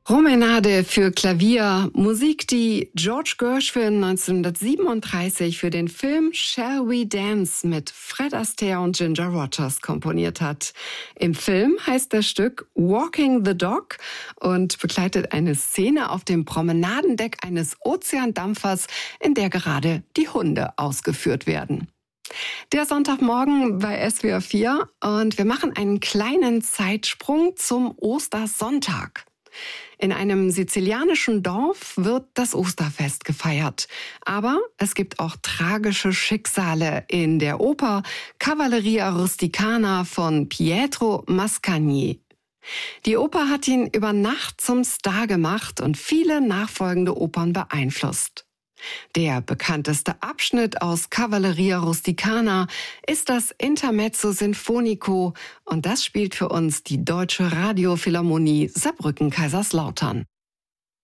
Romenade für Klavier, Musik, die George Gershwin 1937 für den Film Shall We Dance mit Fred Astaire und Ginger Rogers komponiert hat. Im Film heißt das Stück Walking the Dog und begleitet eine Szene auf dem Promenadendeck eines Ozeandampfers, in der gerade die Hunde ausgeführt werden. Der Sonntagmorgen bei SWR 4 und wir machen einen kleinen Zeitsprung zum Ostersonntag. In einem sizilianischen Dorf wird das Osterfest gefeiert. Aber es gibt auch tragische Schicksale in der Oper Cavalleria Rusticana von Pietro Mascagni. Die Oper hat ihn über Nacht zum Star gemacht und viele nachfolgende Opern beeinflusst. Der bekannteste Abschnitt aus Cavalleria Rusticana ist das Intermezzo Sinfonico und das spielt für uns die Deutsche Radiophilharmonie Saarbrücken-Kaiserslautern.